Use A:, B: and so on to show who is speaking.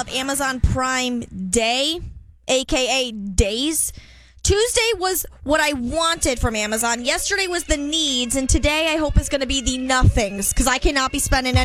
A: of Amazon Prime Day, a.k.a. days. Tuesday was what I wanted from Amazon. Yesterday was the needs, and today I hope is going to be the nothings, because I cannot be spending